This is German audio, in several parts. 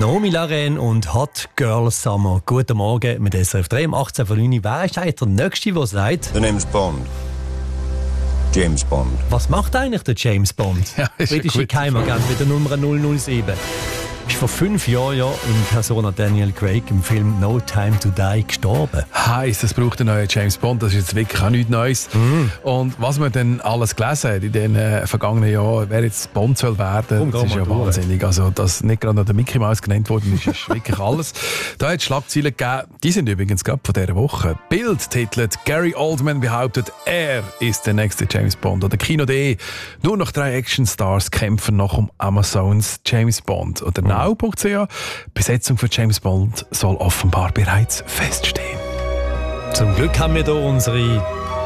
Naomi Larraine und Hot Girl Summer. Guten Morgen mit SRF 3 um 18:09 Uhr. Wer ist eigentlich der Nächste, der sagt... The name's Bond. James Bond. Was macht eigentlich der James Bond? Ja, britische Geheimagent mit der Nummer 007. Ist vor 5 Jahren ja in Persona Daniel Craig im Film No Time to Die gestorben. Heiss, es braucht einen neuen James Bond, das ist jetzt wirklich auch nichts Neues. Und was man dann alles gelesen hat in den vergangenen Jahren, wer jetzt Bond soll werden, das ist ja wahnsinnig. Also, dass nicht gerade noch der Mickey Mouse genannt worden ist, ist wirklich alles. Da hat es Schlagzeilen gegeben, die sind übrigens gerade von dieser Woche. Bild titelt, Gary Oldman behauptet, er ist der nächste James Bond. Oder Kino.de, nur noch 3 Actionstars kämpfen noch um Amazons James Bond. Oder Now.ch, Besetzung für James Bond soll offenbar bereits feststehen. Zum Glück haben wir hier unsere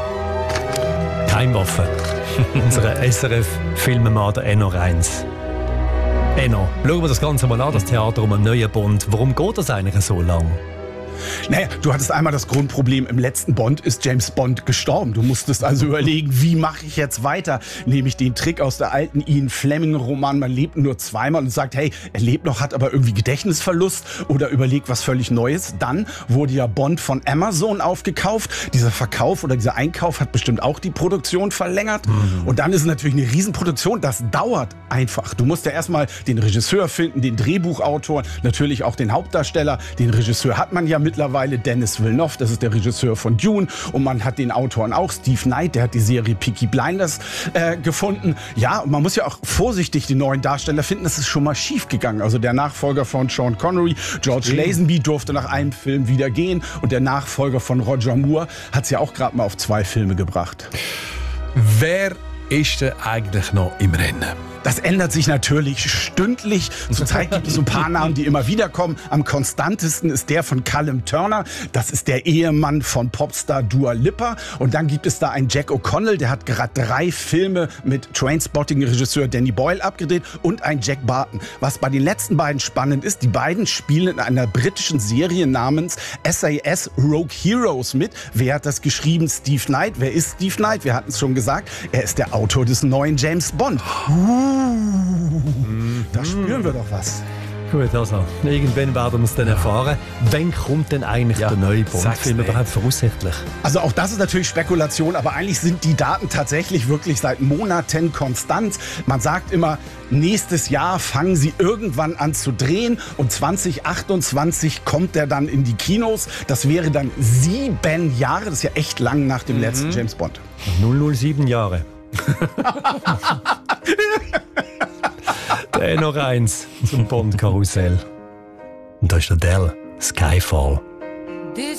Geheimwaffe. Unseren SRF-Filmemacher, der Enno Reins. Enno, schauen wir das Ganze mal an, das Theater um einen neuen Bond. Warum geht das eigentlich so lang? Naja, du hattest einmal das Grundproblem, im letzten Bond ist James Bond gestorben. Du musstest also überlegen, wie mache ich jetzt weiter? Nehme ich den Trick aus der alten Ian Fleming-Roman, man lebt nur zweimal und sagt, hey, er lebt noch, hat aber irgendwie Gedächtnisverlust oder überlegt was völlig Neues. Dann wurde ja Bond von Amazon aufgekauft. Dieser Verkauf oder dieser Einkauf hat bestimmt auch die Produktion verlängert. Und dann ist es natürlich eine Riesenproduktion. Das dauert einfach. Du musst ja erstmal den Regisseur finden, den Drehbuchautor, natürlich auch den Hauptdarsteller. Den Regisseur hat man ja mittlerweile, Denis Villeneuve, das ist der Regisseur von Dune, und man hat den Autoren auch, Steve Knight, der hat die Serie Peaky Blinders gefunden. Ja, und man muss ja auch vorsichtig die neuen Darsteller finden, das ist schon mal schief gegangen. Also der Nachfolger von Sean Connery, George Lazenby, durfte nach einem Film wieder gehen und der Nachfolger von Roger Moore hat es ja auch gerade mal auf 2 Filme gebracht. Wer ist denn eigentlich noch im Rennen? Das ändert sich natürlich stündlich. Zurzeit gibt es so ein paar Namen, die immer wieder kommen. Am konstantesten ist der von Callum Turner. Das ist der Ehemann von Popstar Dua Lipa. Und dann gibt es da einen Jack O'Connell, der hat gerade 3 Filme mit Trainspotting-Regisseur Danny Boyle abgedreht und ein Jack Barton. Was bei den letzten beiden spannend ist, die beiden spielen in einer britischen Serie namens SAS Rogue Heroes mit. Wer hat das geschrieben? Steve Knight. Wer ist Steve Knight? Wir hatten es schon gesagt. Er ist der Autor des neuen James Bond. Da spüren wir doch was. Gut, also, irgendwann werden wir es dann erfahren. Wann kommt denn eigentlich der neue Bond-Film überhaupt voraussichtlich? Also auch das ist natürlich Spekulation, aber eigentlich sind die Daten tatsächlich wirklich seit Monaten konstant. Man sagt immer, nächstes Jahr fangen sie irgendwann an zu drehen und 2028 kommt der dann in die Kinos. Das wäre dann 7 Jahre, das ist ja echt lang nach dem letzten James Bond. 007 Jahre. Der noch eins zum Bond-Karussell. Und da ist der Dell, Skyfall.